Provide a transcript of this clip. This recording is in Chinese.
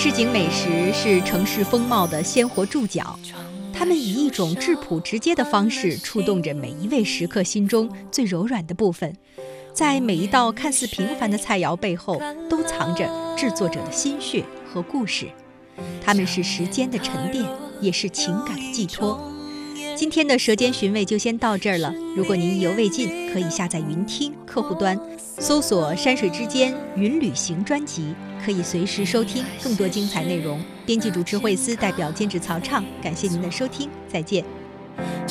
市井美食是城市风貌的鲜活注脚，它们以一种质朴直接的方式触动着每一位食客心中最柔软的部分。在每一道看似平凡的菜肴背后，都藏着制作者的心血和故事。它们是时间的沉淀，也是情感的寄托。今天的舌尖寻味就先到这儿了。如果您意犹未尽，可以下载云听客户端，搜索山水之间云旅行专辑，可以随时收听更多精彩内容。编辑主持惠思，代表监制曹畅，感谢您的收听，再见。